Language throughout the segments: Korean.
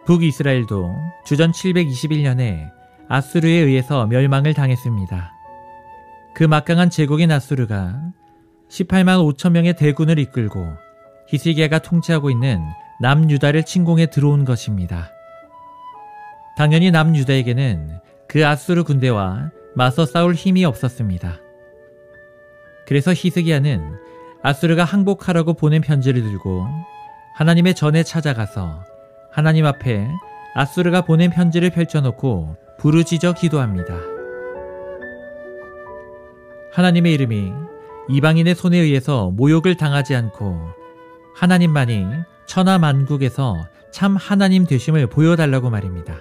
북이스라엘도 주전 721년에 아수르에 의해서 멸망을 당했습니다. 그 막강한 제국인 아수르가 18만 5천 명의 대군을 이끌고 히스기야가 통치하고 있는 남유다를 침공해 들어온 것입니다. 당연히 남유다에게는 그 아수르 군대와 맞서 싸울 힘이 없었습니다. 그래서 히스기야는 아수르가 항복하라고 보낸 편지를 들고 하나님의 전에 찾아가서 하나님 앞에 아수르가 보낸 편지를 펼쳐놓고 부르짖어 기도합니다. 하나님의 이름이 이방인의 손에 의해서 모욕을 당하지 않고 하나님만이 천하 만국에서 참 하나님 되심을 보여달라고 말입니다.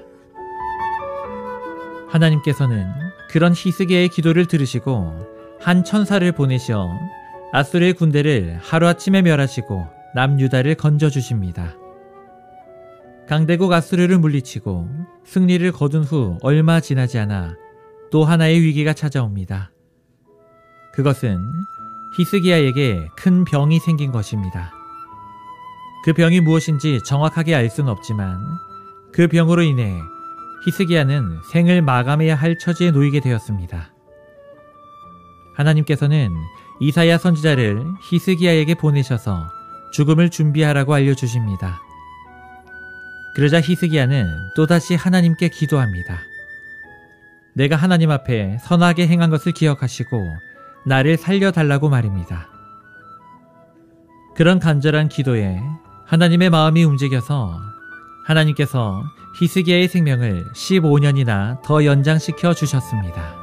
하나님께서는 그런 히스기야의 기도를 들으시고 한 천사를 보내셔 아수르의 군대를 하루아침에 멸하시고 남유다를 건져주십니다. 강대국 아수르를 물리치고 승리를 거둔 후 얼마 지나지 않아 또 하나의 위기가 찾아옵니다. 그것은 히스기야에게 큰 병이 생긴 것입니다. 그 병이 무엇인지 정확하게 알 수는 없지만 그 병으로 인해 히스기야는 생을 마감해야 할 처지에 놓이게 되었습니다. 하나님께서는 이사야 선지자를 히스기야에게 보내셔서 죽음을 준비하라고 알려주십니다. 그러자 히스기야는 또다시 하나님께 기도합니다. 내가 하나님 앞에 선하게 행한 것을 기억하시고 나를 살려달라고 말입니다. 그런 간절한 기도에 하나님의 마음이 움직여서 하나님께서 히스기야의 생명을 15년이나 더 연장시켜 주셨습니다.